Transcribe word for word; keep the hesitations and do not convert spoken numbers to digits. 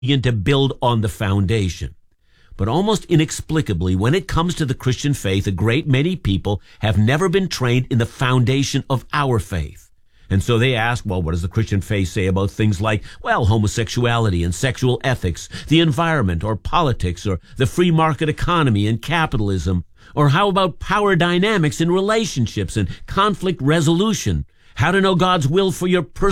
begin to build on the foundation. But almost inexplicably, when it comes to the Christian faith, a great many people have never been trained in the foundation of our faith. And so they ask, well, what does the Christian faith say about things like, well, homosexuality and sexual ethics, the environment or politics or the free market economy and capitalism? Or how about power dynamics in relationships and conflict resolution? How to know God's will for your personal